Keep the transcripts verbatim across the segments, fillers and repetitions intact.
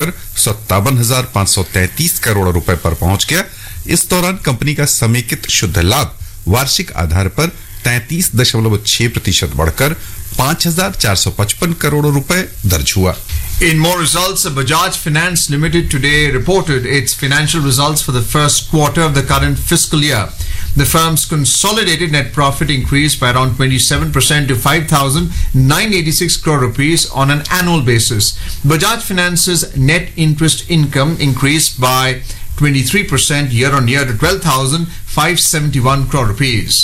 बढ़कर सत्तावन हजार पांच सौ तैंतीस करोड़ रुपए पर पहुंच गया। इस दौरान कंपनी का समेकित शुद्ध लाभ वार्षिक आधार पर तैंतीस दशमलव छह प्रतिशत बढ़कर पांच हजार चार सौ पचपन करोड़ रुपए दर्ज हुआ। In more results, Bajaj Finance Limited today reported its financial results for the first quarter of the current fiscal year. The firm's consolidated net profit increased by around twenty-seven percent to five thousand nine hundred eighty-six crore rupees on an annual basis. Bajaj Finance's net interest income increased by twenty-three percent year on year to twelve thousand five hundred seventy-one crore rupees.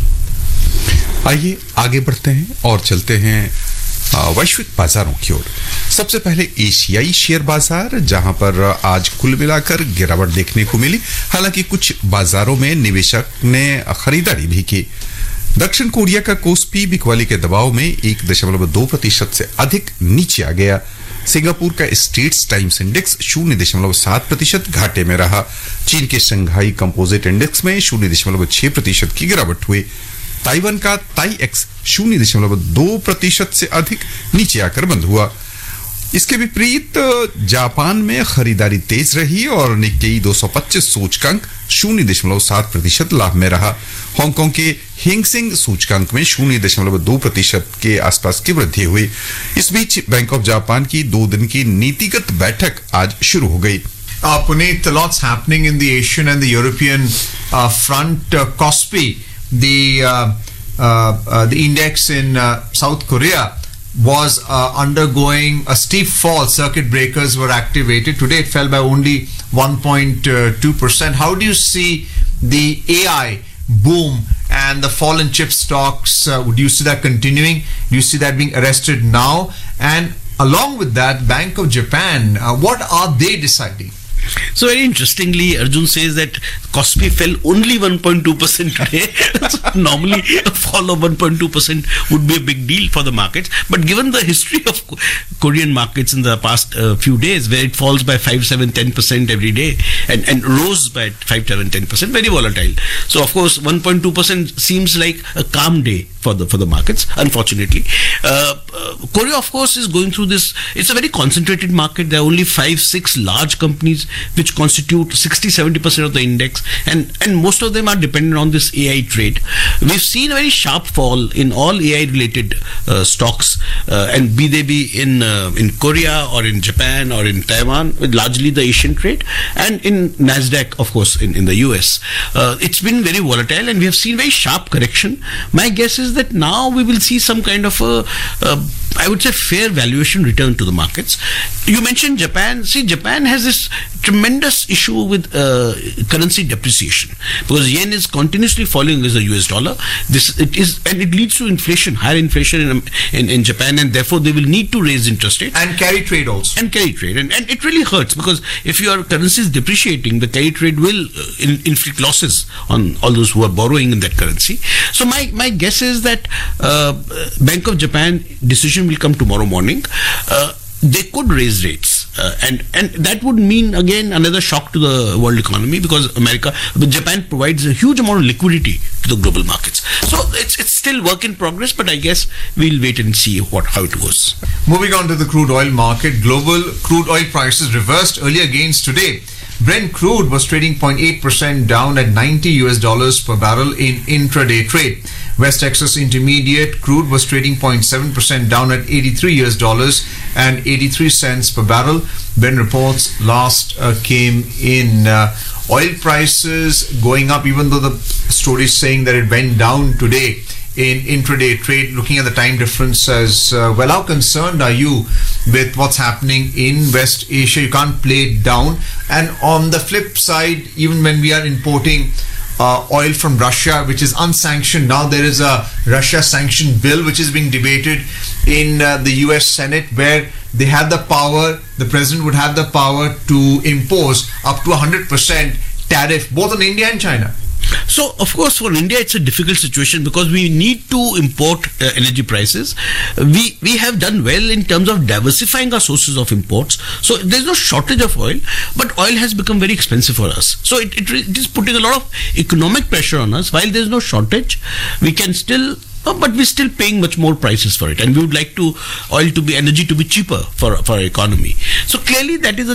आइए आगे बढ़ते हैं और चलते हैं वैश्विक बाजारों की ओर। सबसे पहले एशियाई शेयर बाजार, जहां पर आज कुल मिलाकर गिरावट देखने को मिली। हालांकि कुछ बाजारों में निवेशक ने खरीदारी भी की। दक्षिण कोरिया का कोस्पी बिकवाली के दबाव में एक दशमलव दो प्रतिशत से अधिक नीचे आ गया। सिंगापुर का स्टेट्स टाइम्स इंडेक्स शून्य दशमलव सात प्रतिशत घाटे में रहा। चीन के शंघाई कंपोजिट इंडेक्स में शून्य दशमलव छह प्रतिशत की गिरावट हुई। ताइवान का ताई एक्स शून्य दशमलव दो प्रतिशत से अधिक नीचे आकर बंद हुआ। इसके विपरीत जापान में खरीदारी तेज रही और निक्केई दो सौ पच्चीस सूचकांक शून्य दशमलव सात प्रतिशत लाभ में रहा। हांगकांग के हेंगसेंग सूचकांक में शून्य दशमलव दो प्रतिशत के आसपास की वृद्धि हुई। इस बीच बैंक ऑफ जापान की दो दिन की नीतिगत बैठक आज शुरू हो गई। Uh, Puneet, lots happening in the Asian and the European uh, front. Uh, Kospi, the uh, uh, uh, the index in uh, South Korea, was uh, undergoing a steep fall. Circuit breakers were activated. Today it fell by only one point two percent. How do you see the A I boom and the fall in chip stocks? Uh, do you see that continuing? Do you see that being arrested now? And along with that, Bank of Japan, uh, what are they deciding? So very interestingly, Arjun says that Kospi fell only one point two percent today. So normally a fall of one point two percent would be a big deal for the markets. But given the history of Korean markets in the past uh, few days, where it falls by five, seven, ten percent every day and, and rose by five, seven, ten percent, very volatile. So of course, one point two percent seems like a calm day for the for the markets, unfortunately. Uh, uh, Korea, of course, is going through this. It's a very concentrated market. There are only five, six large companies which constitute sixty to seventy percent of the index, and, and most of them are dependent on this A I trade. We've seen a very sharp fall in all A I related uh, stocks, uh, and be they be in uh, in Korea or in Japan or in Taiwan, with largely the Asian trade, and in Nasdaq, of course, in, in the U S. Uh, it's been very volatile, and we have seen very sharp correction. My guess is that now we will see some kind of a, a I would say, fair valuation return to the markets. You mentioned Japan. See, Japan has this tremendous issue with uh, currency depreciation, because yen is continuously falling against the U S dollar. This it is, and it leads to inflation, higher inflation in, in, in Japan, and therefore they will need to raise interest rates and carry trade also. And carry trade, and, and it really hurts, because if your currency is depreciating, the carry trade will uh, in, inflict losses on all those who are borrowing in that currency. So my my guess is that uh, Bank of Japan decision will come tomorrow morning. Uh, they could raise rates, uh, and and that would mean again another shock to the world economy, because America, Japan provides a huge amount of liquidity to the global markets. So it's it's still work in progress, but I guess we'll wait and see what how it goes. Moving on to the crude oil market, global crude oil prices reversed earlier gains today. Brent crude was trading zero point eight percent down at ninety U S dollars per barrel in intraday trade. West Texas Intermediate crude was trading zero point seven percent down at eighty-three U S dollars and eighty-three cents per barrel. Ben reports last uh, came in. Uh, oil prices going up, even though the story is saying that it went down today in intraday trade. Looking at the time difference as uh, well, how concerned are you with what's happening in West Asia? You can't play it down. And on the flip side, even when we are importing uh, oil from Russia, which is unsanctioned, now there is a Russia sanction bill which is being debated in uh, the U S Senate, where they have the power, the president would have the power to impose up to one hundred percent tariff both on India and China. So, of course, for India, it's a difficult situation, because we need to import uh, energy prices. We we have done well in terms of diversifying our sources of imports. So, there's no shortage of oil, but oil has become very expensive for us. So, it, it, it is putting a lot of economic pressure on us. While there's no shortage, we can still... Uh, but we're still paying much more prices for it, and we would like to oil to be energy to be cheaper for for our economy. So clearly that is a